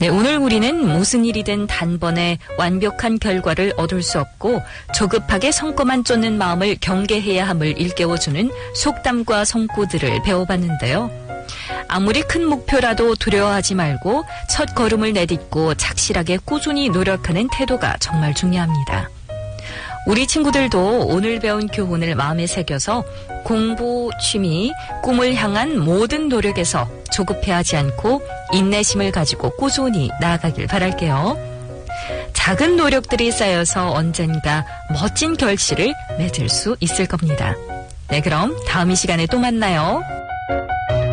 네, 오늘 우리는 무슨 일이든 단번에 완벽한 결과를 얻을 수 없고 조급하게 성과만 쫓는 마음을 경계해야 함을 일깨워주는 속담과 성구들을 배워봤는데요. 아무리 큰 목표라도 두려워하지 말고 첫 걸음을 내딛고 착실하게 꾸준히 노력하는 태도가 정말 중요합니다. 우리 친구들도 오늘 배운 교훈을 마음에 새겨서 공부, 취미, 꿈을 향한 모든 노력에서 조급해하지 않고 인내심을 가지고 꾸준히 나아가길 바랄게요. 작은 노력들이 쌓여서 언젠가 멋진 결실을 맺을 수 있을 겁니다. 네, 그럼 다음 이 시간에 또 만나요.